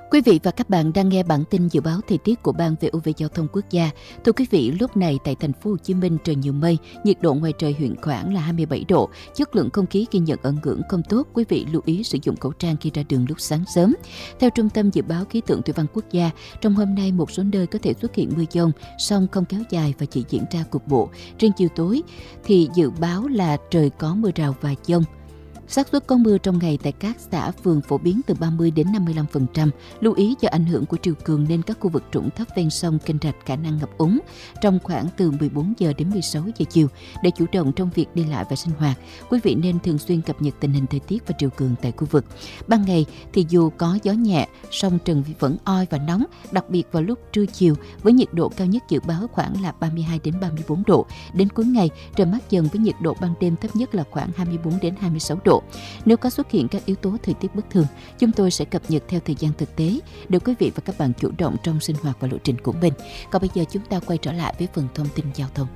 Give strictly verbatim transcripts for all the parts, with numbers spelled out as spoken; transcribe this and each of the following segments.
Quý vị và các bạn đang nghe bản tin dự báo thời tiết của Ban vê o vê Giao thông Quốc gia. Thưa quý vị, lúc này tại thành phố Hồ Chí Minh trời nhiều mây, nhiệt độ ngoài trời hiện khoảng là hai mươi bảy độ, chất lượng không khí ghi nhận ở ngưỡng không tốt. Quý vị lưu ý sử dụng khẩu trang khi ra đường lúc sáng sớm. Theo Trung tâm Dự báo Khí tượng Thủy văn Quốc gia, trong hôm nay một số nơi có thể xuất hiện mưa dông, song không kéo dài và chỉ diễn ra cục bộ. Riêng chiều tối thì dự báo là trời có mưa rào và dông. Xác suất có mưa trong ngày tại các xã phường phổ biến từ ba mươi đến năm mươi lăm phần trăm. Lưu ý do ảnh hưởng của triều cường nên các khu vực trũng thấp ven sông, kênh rạch khả năng ngập úng trong khoảng từ mười bốn giờ đến mười sáu giờ chiều. Để chủ động trong việc đi lại và sinh hoạt, quý vị nên thường xuyên cập nhật tình hình thời tiết và triều cường tại khu vực. Ban ngày thì dù có gió nhẹ, song trần vẫn oi và nóng, đặc biệt vào lúc trưa chiều với nhiệt độ cao nhất dự báo khoảng là ba mươi hai đến ba mươi bốn độ. Đến cuối ngày trời mát dần với nhiệt độ ban đêm thấp nhất là khoảng hai mươi bốn đến hai mươi sáu độ. Nếu có xuất hiện các yếu tố thời tiết bất thường, chúng tôi sẽ cập nhật theo thời gian thực tế để quý vị và các bạn chủ động trong sinh hoạt và lộ trình của mình. Còn bây giờ chúng ta quay trở lại với phần thông tin giao thông.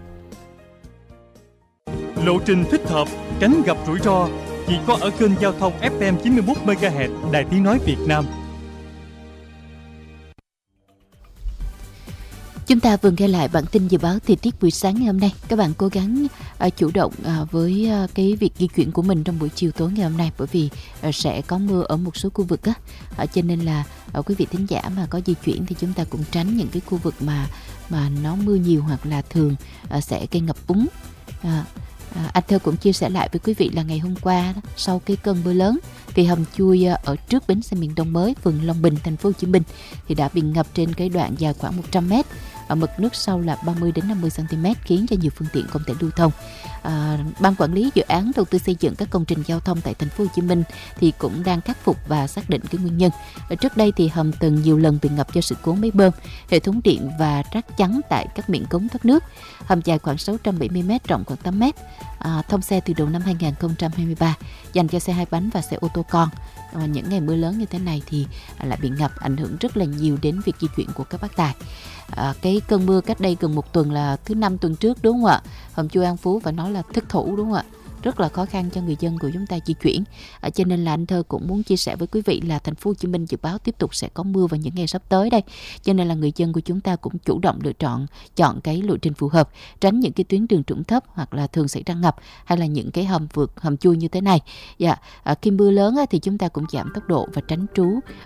Lộ trình thích hợp, tránh gặp rủi ro chỉ có ở kênh giao thông ép em chín mươi mốt mê ga héc Đài Tiếng nói Việt Nam. Chúng ta vừa nghe lại bản tin dự báo thời tiết buổi sáng ngày hôm nay. Các bạn cố gắng uh, chủ động uh, với uh, cái việc di chuyển của mình trong buổi chiều tối ngày hôm nay, bởi vì uh, sẽ có mưa ở một số khu vực á, uh, cho nên là uh, quý vị thính giả mà có di chuyển thì chúng ta cũng tránh những cái khu vực mà mà nó mưa nhiều hoặc là thường uh, sẽ gây ngập úng. Uh, À, anh Thơ cũng chia sẻ lại với quý vị là ngày hôm qua đó, sau cái cơn mưa lớn thì hầm chui ở trước bến xe miền Đông mới, phường Long Bình, thành phố Hồ Chí Minh thì đã bị ngập trên cái đoạn dài khoảng một trăm mét. Ở mực nước sâu là ba mươi đến năm mươi xăng-ti-mét khiến cho nhiều phương tiện không thể lưu thông. À, Ban quản lý dự án đầu tư xây dựng các công trình giao thông tại thành phố Hồ Chí Minh thì cũng đang khắc phục và xác định cái nguyên nhân. Ở trước đây thì hầm từng nhiều lần bị ngập do sự cố máy bơm, hệ thống điện và rác chắn tại các miệng cống thoát nước. Hầm dài khoảng sáu trăm bảy mươi mét, rộng khoảng tám mét. À, thông xe từ đầu năm hai không hai ba, dành cho xe hai bánh và xe ô tô con. À, những ngày mưa lớn như thế này thì lại bị ngập, ảnh hưởng rất là nhiều đến việc di chuyển của các bác tài. À, cái cơn mưa cách đây gần một tuần là thứ năm tuần trước đúng không ạ? Hầm chui An Phú phải nói là thất thủ đúng không ạ? Rất là khó khăn cho người dân của chúng ta di chuyển. À, cho nên là anh Thơ cũng muốn chia sẻ với quý vị là thành phố Hồ Chí Minh dự báo tiếp tục sẽ có mưa vào những ngày sắp tới đây. Cho nên là người dân của chúng ta cũng chủ động lựa chọn chọn cái lộ trình phù hợp, tránh những cái tuyến đường trũng thấp hoặc là thường xảy ra ngập hay là những cái hầm vượt hầm chui như thế này. Dạ, à, khi mưa lớn á, thì chúng ta cũng giảm tốc độ và tránh trú